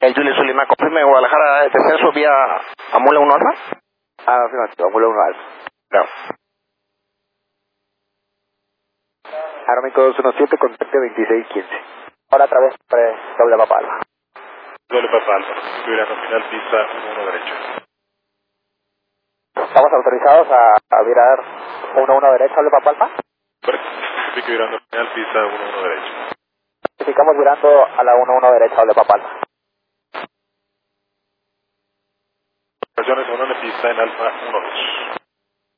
El Julio Solima, confirme Guadalajara, descenso vía Amula 1 Alfa. Afirmativo, Amula 1 Alfa. Claro. Aeroméxico 217, contacte 2615. Ahora otra vez, doble Papa Alfa. Doble Papa Alfa, virando final, pista 1-1 derecho. Estamos autorizados a virar 1-1 derecho, doble Papa Alfa. Correcto, pique virando final, pista 1-1 derecho. Certificamos virando a la 1-1 derecha, doble Papa Alfa. Operaciones 1 en pista en Alfa 1-2.